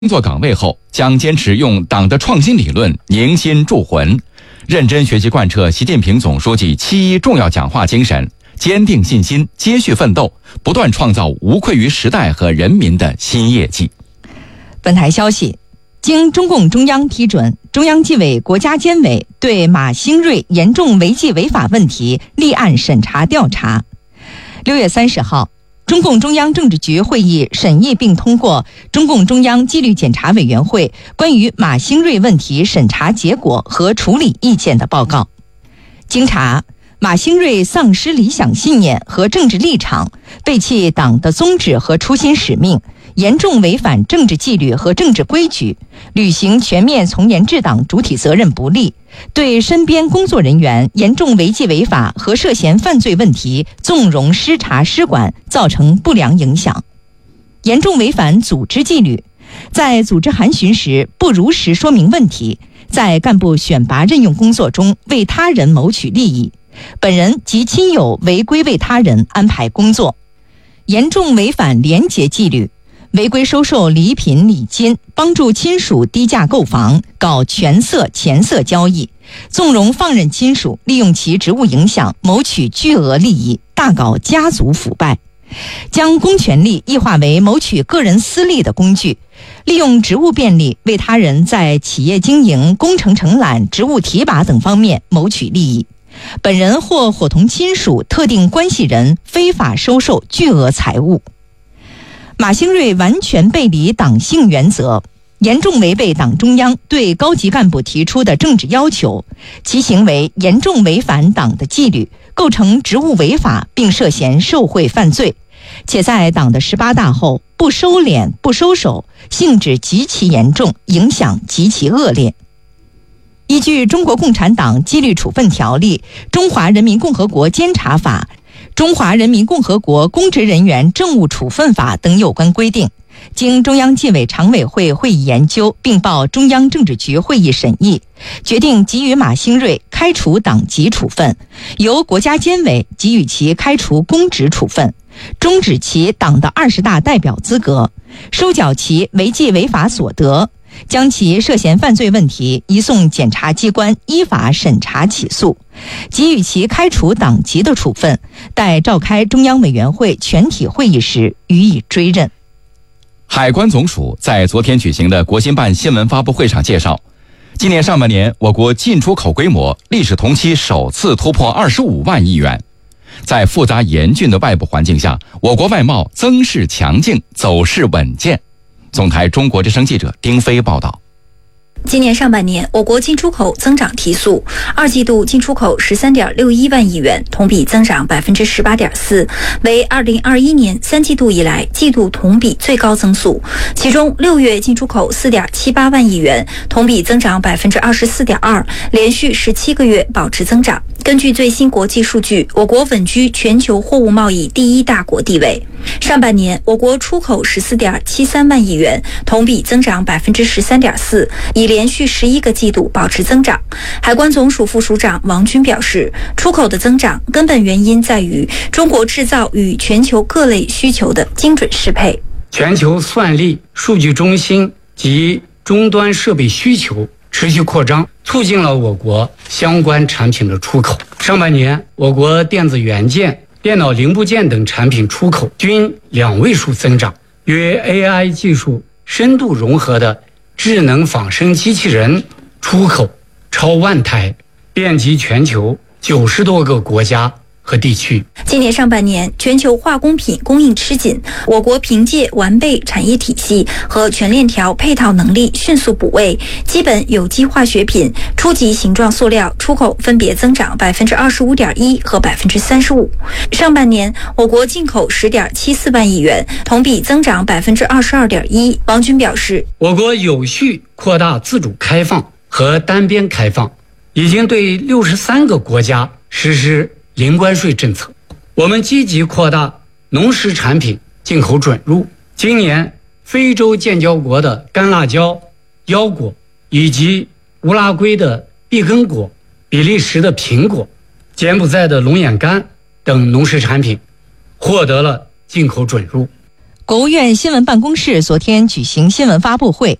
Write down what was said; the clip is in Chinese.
工作岗位后，将坚持用党的创新理论凝心铸魂，认真学习贯彻习近平总书记7.1重要讲话精神，坚定信心，接续奋斗，不断创造无愧于时代和人民的新业绩。 本台消息，经中共中央批准，中央纪委国家监委对马兴瑞严重违纪违法问题立案审查调查。6月30号，中共中央政治局会议审议并通过中共中央纪律检查委员会关于马兴瑞问题审查结果和处理意见的报告。经查，马兴瑞丧失理想信念和政治立场，背弃党的宗旨和初心使命，严重违反政治纪律和政治规矩，履行全面从严治党主体责任不力，对身边工作人员严重违纪违法和涉嫌犯罪问题纵容失察失管，造成不良影响；严重违反组织纪律，在组织函询时不如实说明问题，在干部选拔任用工作中为他人谋取利益，本人及亲友违规为他人安排工作；严重违反廉洁纪律，违规收受礼品礼金，帮助亲属低价购房，搞权色钱色交易，纵容放任亲属利用其职务影响谋取巨额利益，大搞家族腐败，将公权力异化为谋取个人私利的工具，利用职务便利为他人在企业经营、工程承揽、职务提拔等方面谋取利益，本人或伙同亲属、特定关系人非法收受巨额财物。马兴瑞完全背离党性原则，严重违背党中央对高级干部提出的政治要求，其行为严重违反党的纪律，构成职务违法，并涉嫌受贿犯罪，且在党的18大后不收敛不收手，性质极其严重，影响极其恶劣。依据《中国共产党纪律处分条例》、《中华人民共和国监察法》、《中华人民共和国公职人员政务处分法》等有关规定，经中央纪委常委会会议研究，并报中央政治局会议审议，决定给予马兴瑞开除党籍处分，由国家监委给予其开除公职处分，终止其党的20大代表资格，收缴其违纪违法所得，将其涉嫌犯罪问题移送检察机关依法审查起诉，给予其开除党籍的处分，待召开中央委员会全体会议时予以追认。 海关总署在昨天举行的国新办新闻发布会上介绍，今年上半年我国进出口规模历史同期首次突破25万亿元。在复杂严峻的外部环境下，我国外贸增势强劲，走势稳健。总台中国之声记者丁飞报道。 今年上半年，我国进出口增长提速，2季度进出口13.61万亿元，同比增长18.4%，为2021年3季度以来季度同比最高增速。其中6月进出口4.78万亿元，同比增长24.2%，连续17个月保持增长。根据最新国际数据，我国稳居全球货物贸易第1大国地位。上半年，我国出口14.73万亿元，同比增长13.4%，已连续11个季度保持增长。海关总署副署长王军表示，出口的增长根本原因在于中国制造与全球各类需求的精准适配。 全球算力、数据中心及终端设备需求持续扩张，促进了我国相关产品的出口。上半年，我国电子元件、电脑零部件等产品出口均2位数增长，与 AI 技术深度融合的智能仿生机器人出口超10000台，遍及全球90多个国家和地区。 今年上半年，全球化工品供应吃紧，我国凭借完备产业体系和全链条配套能力迅速补位，基本有机化学品、初级形状塑料出口分别增长25.1%和35%。上半年，我国进口10.74万亿元，同比增长22.1%。王军表示， 我国有序扩大自主开放和单边开放，已经对63个国家实施零关税政策。我们积极扩大农食产品进口准入。今年，非洲建交国的干辣椒、腰果，以及乌拉圭的碧根果、比利时的苹果、柬埔寨的龙眼干等农食产品获得了进口准入。 国务院新闻办公室昨天举行新闻发布会，